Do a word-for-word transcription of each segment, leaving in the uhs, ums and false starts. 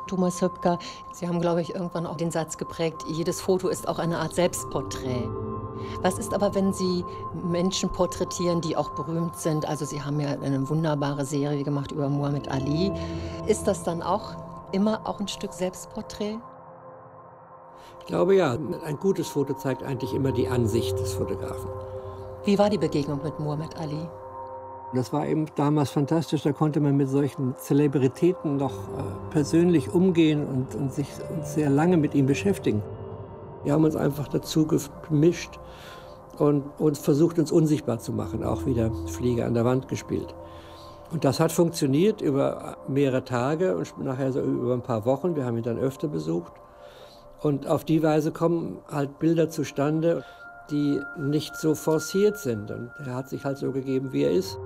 Thomas Höpker, Sie haben, glaube ich, irgendwann auch den Satz geprägt, jedes Foto ist auch eine Art Selbstporträt. Was ist aber, wenn Sie Menschen porträtieren, die auch berühmt sind? Also Sie haben ja eine wunderbare Serie gemacht über Muhammad Ali. Ist das dann auch immer auch ein Stück Selbstporträt? Ich glaube ja, ein gutes Foto zeigt eigentlich immer die Ansicht des Fotografen. Wie war die Begegnung mit Muhammad Ali? Das war eben damals fantastisch, da konnte man mit solchen Zelebritäten noch äh, persönlich umgehen und, und sich und sehr lange mit ihm beschäftigen. Wir haben uns einfach dazu gemischt und uns versucht, uns unsichtbar zu machen, auch wieder Fliege an der Wand gespielt. Und das hat funktioniert über mehrere Tage und nachher so über ein paar Wochen. Wir haben ihn dann öfter besucht. Und auf die Weise kommen halt Bilder zustande, die nicht so forciert sind. Und er hat sich halt so gegeben, wie er ist.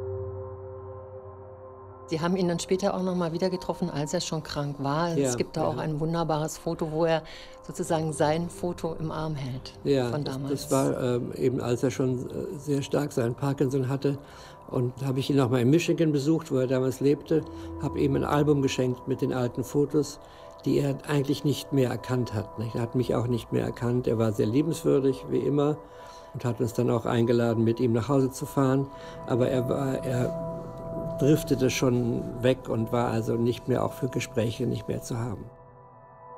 Sie haben ihn dann später auch noch mal wieder getroffen, als er schon krank war. Ja, Es gibt da ja. auch ein wunderbares Foto, wo er sozusagen sein Foto im Arm hält Ja, von das, damals. das war ähm, eben, als er schon äh, sehr stark seinen Parkinson hatte. Und habe ich ihn auch mal in Michigan besucht, wo er damals lebte, habe ihm ein Album geschenkt mit den alten Fotos, die er eigentlich nicht mehr erkannt hat. Nicht? Er hat mich auch nicht mehr erkannt. Er war sehr liebenswürdig, wie immer, und hat uns dann auch eingeladen, mit ihm nach Hause zu fahren. Aber er war, er driftete schon weg und war also nicht mehr auch für Gespräche nicht mehr zu haben.